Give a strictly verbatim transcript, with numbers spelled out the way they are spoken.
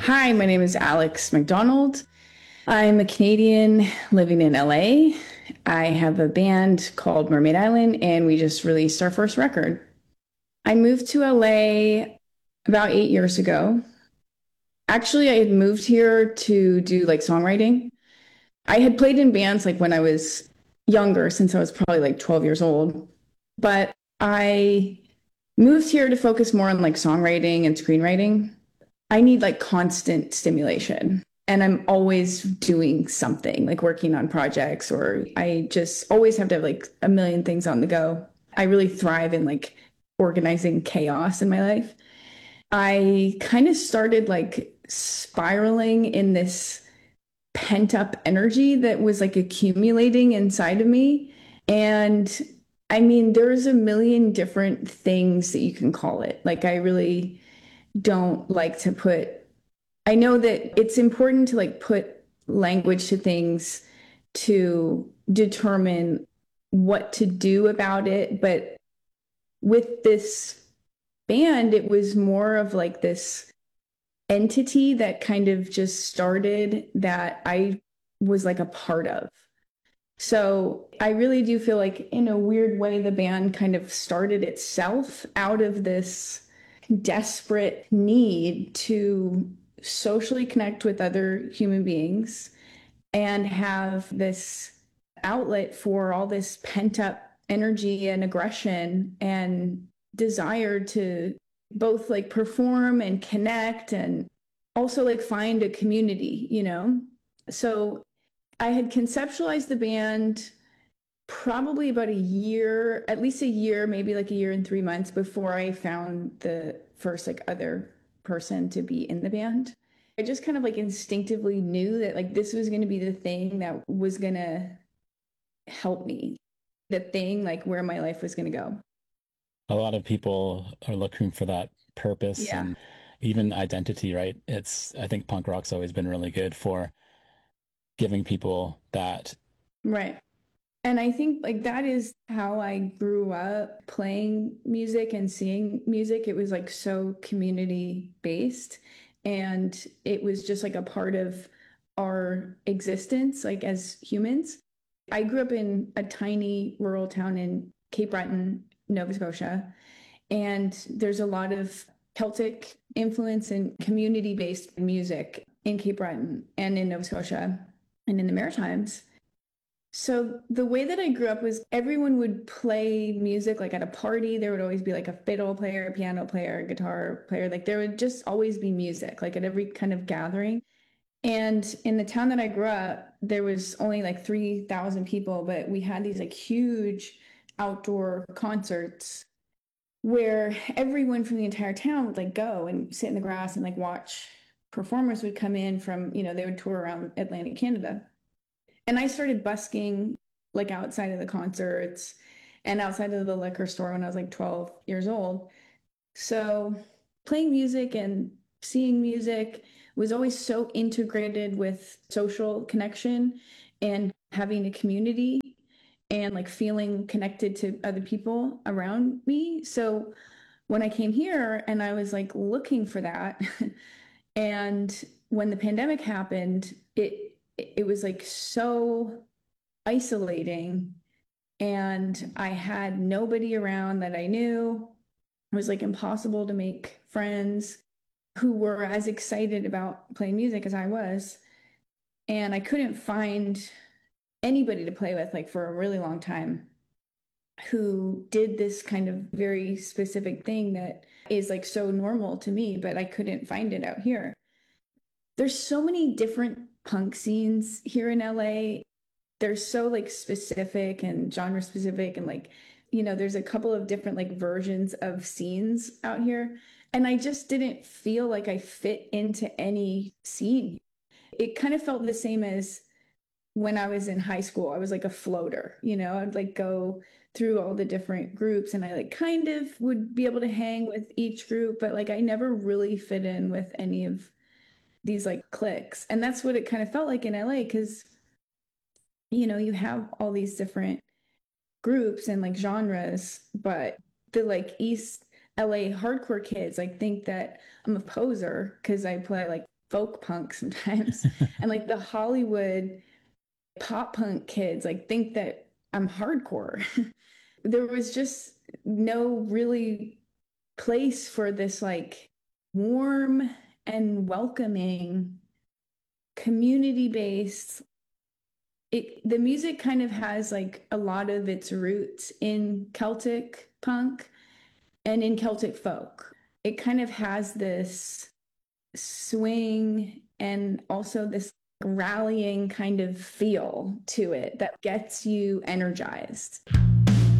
Hi, my name is Alex McDonald. I'm a Canadian living in L A. I have a band called Mermaid Island, and we just released our first record. I moved to L A about eight years ago. Actually, I had moved here to do like songwriting. I had played in bands like when I was younger, since I was probably like twelve years old. But I moved here to focus more on like songwriting and screenwriting. I need like constant stimulation. And I'm always doing something, like working on projects, or I just always have to have like a million things on the go. I really thrive in like organizing chaos in my life. I kind of started like spiraling in this pent up energy that was like accumulating inside of me. And I mean, there's a million different things that you can call it. Like, I really don't like to put I know that it's important to like put language to things to determine what to do about it. But with this band, it was more of like this entity that kind of just started that I was like a part of. So I really do feel like, in a weird way, the band kind of started itself out of this desperate need to socially connect with other human beings and have this outlet for all this pent up energy and aggression and desire to both like perform and connect and also like find a community, you know? So I had conceptualized the band probably about a year, at least a year, maybe like a year and three months before I found the first like other person to be in the band. I just kind of like instinctively knew that like this was going to be the thing that was going to help me, the thing like where my life was going to go. A lot of people are looking for that purpose Yeah. and even identity, right? It's, I think punk rock's always been really good for giving people that. Right. And I think like that is how I grew up playing music and seeing music. It was like so community based, and it was just like a part of our existence, like as humans. I grew up in a tiny rural town in Cape Breton, Nova Scotia, and there's a lot of Celtic influence and community based music in Cape Breton and in Nova Scotia and in the Maritimes. So the way that I grew up was everyone would play music like at a party. There would always be like a fiddle player, a piano player, a guitar player. Like there would just always be music, like at every kind of gathering. And in the town that I grew up, there was only like three thousand people, but we had these like huge outdoor concerts where everyone from the entire town would like go and sit in the grass and like watch. Performers would come in from, you know, they would tour around Atlantic Canada. And I started busking like outside of the concerts and outside of the liquor store when I was like twelve years old. So playing music and seeing music was always so integrated with social connection and having a community and like feeling connected to other people around me. So when I came here and I was like looking for that, and when the pandemic happened, it it was like so isolating, and I had nobody around that I knew. It was like impossible to make friends who were as excited about playing music as I was. And I couldn't find anybody to play with like for a really long time who did this kind of very specific thing that is like so normal to me, but I couldn't find it out here. There's so many different punk scenes here in L A. They're so like specific and genre specific, and like, you know, there's a couple of different like versions of scenes out here, and I just didn't feel like I fit into any scene. It kind of felt the same as when I was in high school. I was like a floater, you know. I'd like go through all the different groups, and I like kind of would be able to hang with each group, but like I never really fit in with any of these like cliques. And that's what it kind of felt like in L A, because you know, you have all these different groups and like genres, but the like East L A hardcore kids like think that I'm a poser because I play like folk punk sometimes. And like the Hollywood pop punk kids like think that I'm hardcore. There was just no really place for this like warm and welcoming community based. It the music kind of has like a lot of its roots in Celtic punk and in Celtic folk. It kind of has this swing and also this rallying kind of feel to it that gets you energized.